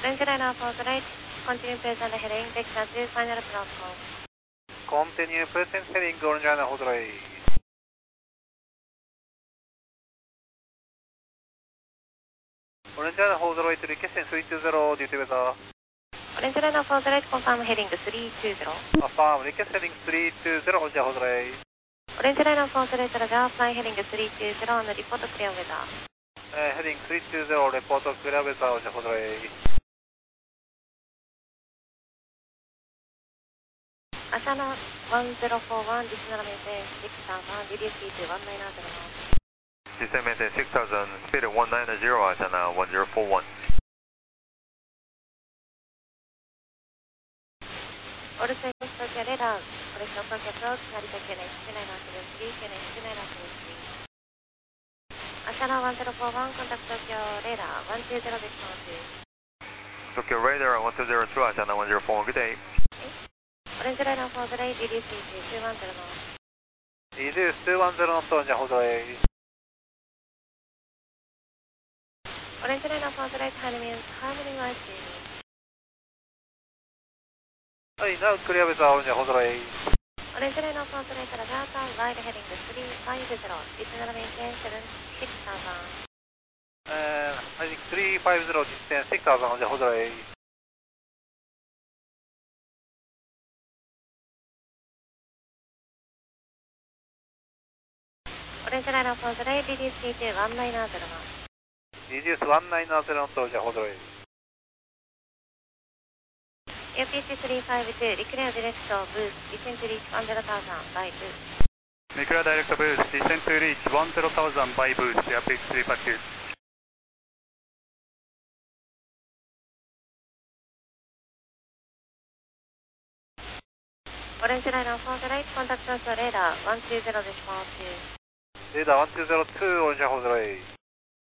Orange line off hold right. Continue present heading. Texas is final approach call. Continue present heading Orange line hold right. Orange line hold right requesting 320 duty weather. Orange line off hold right. Confirm heading 320. Affirm request heading 320 Orange line hold right. Orange line off hold right. Roger. Fly heading 320 on the report clear weather. Heading 320 report clear weather Orange line hold right. 朝の1041 additional maintain 6000 reduce speed to 190 Descend maintain 6000 speed 190 Asana 1041 オルセイ東京レーダーコレクション東京アプローチ成田県内室内のアプローチ県内室内のアプローチ朝の1041コンタクト東京レーダー120です。 Tokyo Radar 1202 Asana 104 good day Orange line off hold right, reduce speed to 210 knots. Reduce 210 knots Orange hold right. Orange line off hold right, Harmony Wise Jamie. はい、now clear weather Orange hold right. Orange line off hold right, Roger, wide heading 350, additional maintain 6000. Heading 350 distance 6000 Orange hold right. Orange line off hold right, reduce speed to 190 knots. Reduce 190 knots Orange hold right. UPC 352, declare direct boost, descend to reach 10,000 by boost. Declare direct boost, descend to reach 10,000 by boost, UPC 352. Orange line off hold right, contact Tokyo radar 120 response to. Radar 1202 Orange hold right.